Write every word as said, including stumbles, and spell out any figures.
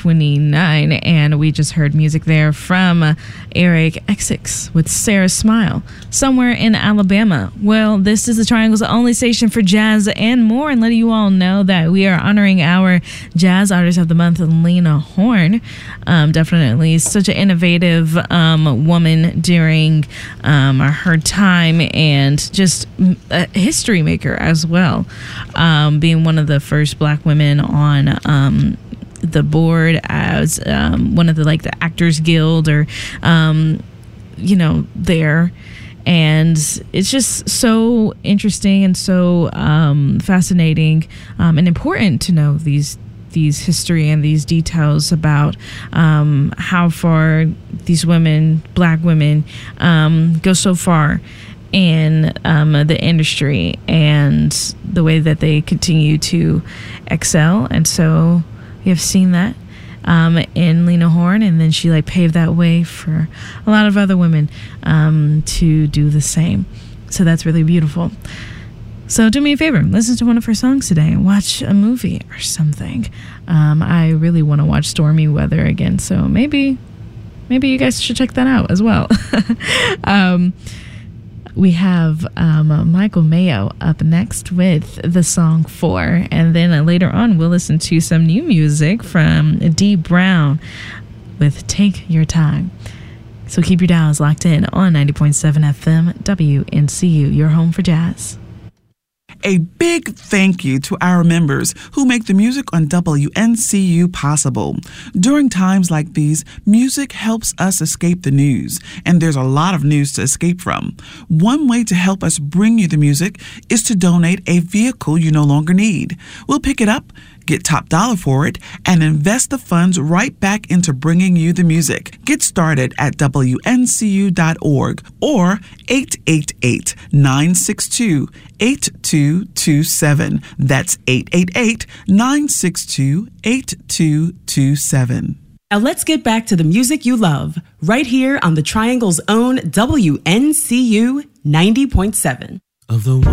twenty-nine, and we just heard music there from uh, Eric Essex with Sarah Smile, Somewhere in Alabama. Well, this is the Triangle's only station for jazz and more, and letting you all know that we are honoring our Jazz Artist of the Month, Lena Horne. Um, definitely such an innovative um, woman during um, her time, and just a history maker as well, um, being one of the first Black women on um, the board as um, one of the like the Actors Guild, or um, you know, there. And it's just so interesting and so um, fascinating um, and important to know these these history and these details about um, how far these women, Black women, um, go so far in um, the industry, and the way that they continue to excel. And so you have seen that um, in Lena Horne, and then she like paved that way for a lot of other women um, to do the same. So that's really beautiful. So do me a favor, listen to one of her songs today, watch a movie or something. Um, I really want to watch Stormy Weather again, so maybe maybe you guys should check that out as well. um, we have um, Michael Mayo up next with the song Four, and then uh, later on we'll listen to some new music from Dee Brown with Take Your Time. So keep your dials locked in on ninety point seven F M W N C U, your home for jazz. A big thank you to our members who make the music on W N C U possible. During times like these, music helps us escape the news, and there's a lot of news to escape from. One way to help us bring you the music is to donate a vehicle you no longer need. We'll pick it up, get top dollar for it, and invest the funds right back into bringing you the music. Get started at W N C U dot org or eight eight eight, nine six two, eight two two seven. That's eight eight eight, nine six two, eight two two seven. Now let's get back to the music you love, right here on the Triangle's own W N C U ninety point seven. Of the